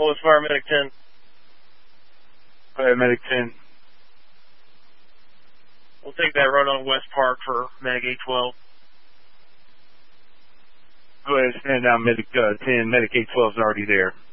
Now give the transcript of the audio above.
Well, it's fire medic 10. Fire medic 10. We'll take that run on West Park for Mag 812. Go ahead, stand down medic 10. Medic 812 is already there.